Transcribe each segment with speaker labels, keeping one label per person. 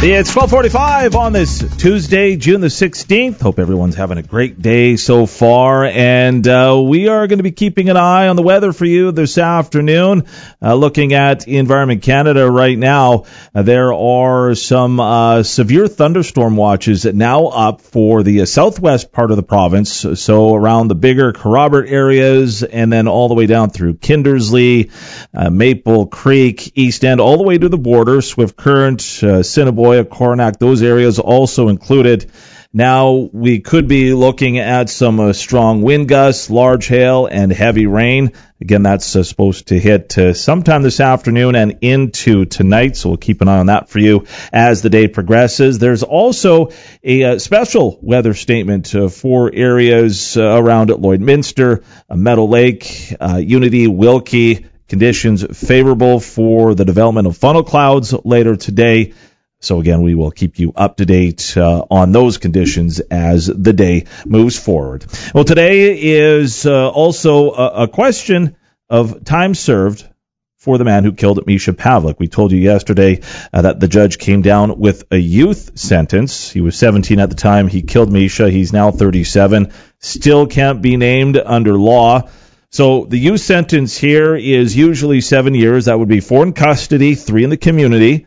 Speaker 1: It's 12:45 on this Tuesday, June the 16th. Hope everyone's having a great day so far. And we are going to be keeping an eye on the weather for you this afternoon. Looking at Environment Canada right now, there are some severe thunderstorm watches now up for the southwest part of the province. So around the bigger Kerrobert areas and then all the way down through Kindersley, Maple Creek, East End, all the way to the border, Swift Current, Assiniboia, Coronach, those areas also included. Now we could be looking at some strong wind gusts, large hail, and heavy rain. Again, that's supposed to hit sometime this afternoon and into tonight, so we'll keep an eye on that for you as the day progresses. There's also a special weather statement for areas around Lloydminster, Meadow Lake, Unity, Wilkie. Conditions favorable for the development of funnel clouds later today. So again, we will keep you up to date on those conditions as the day moves forward. Well, today is also a question of time served for the man who killed Misha Pavlik. We told you yesterday that the judge came down with a youth sentence. He was 17 at the time he killed Misha. He's now 37. Still can't be named under law. So the youth sentence here is usually 7 years. That would be 4 in custody, 3 in the community.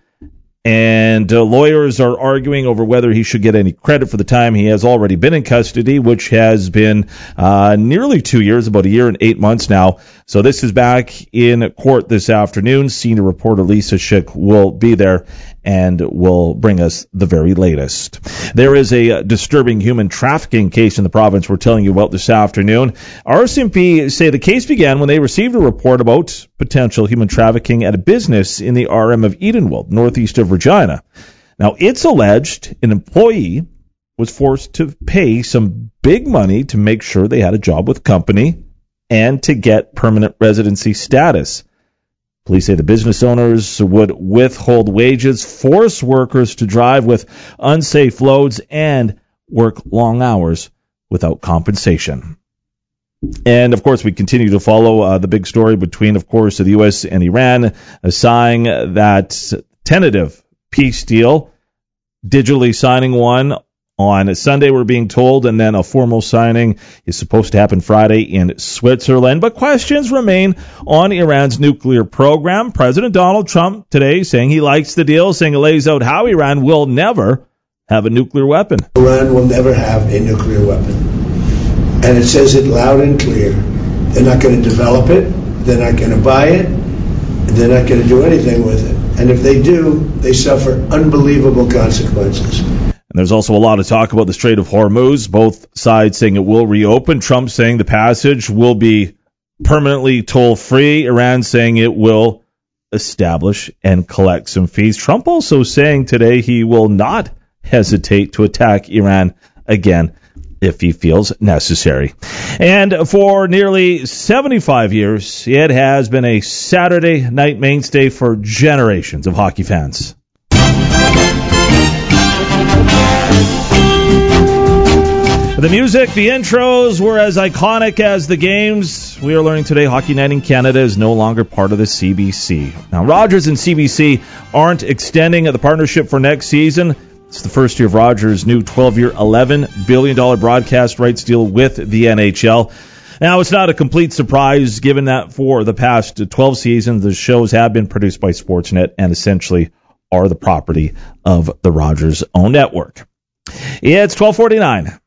Speaker 1: And lawyers are arguing over whether he should get any credit for the time he has already been in custody, which has been nearly 2 years, about a year and 8 months now. So this is back in court this afternoon. Senior reporter Lisa Schick will be there and will bring us the very latest. There is a disturbing human trafficking case in the province we're telling you about this afternoon. RCMP say the case began when they received a report about potential human trafficking at a business in the RM of Edenwold, northeast of Regina. Now, it's alleged an employee was forced to pay some big money to make sure they had a job with the company and to get permanent residency status. Police say the business owners would withhold wages, force workers to drive with unsafe loads, and work long hours without compensation. And, of course, we continue to follow the big story between, of course, the U.S. and Iran, signing that tentative peace deal, digitally signing one on Sunday, we're being told, and then a formal signing is supposed to happen Friday in Switzerland. But questions remain on Iran's nuclear program. President Donald Trump today saying he likes the deal, saying it lays out how Iran will never have a nuclear weapon.
Speaker 2: Iran will never have a nuclear weapon. And it says it loud and clear. They're not going to develop it. They're not going to buy it. They're not going to do anything with it. And if they do, they suffer unbelievable consequences.
Speaker 1: And there's also a lot of talk about the Strait of Hormuz, both sides saying it will reopen. Trump saying the passage will be permanently toll-free. Iran saying it will establish and collect some fees. Trump also saying today he will not hesitate to attack Iran again if he feels necessary. And for nearly 75 years, it has been a Saturday night mainstay for generations of hockey fans. The music, the intros were as iconic as the games. We are learning today Hockey Night in Canada is no longer part of the CBC. Now, Rogers and CBC aren't extending the partnership for next season. It's the first year of Rogers' new 12-year, $11 billion broadcast rights deal with the NHL. Now, it's not a complete surprise given that for the past 12 seasons, the shows have been produced by Sportsnet and essentially are the property of the Rogers-owned network. It's 12:49.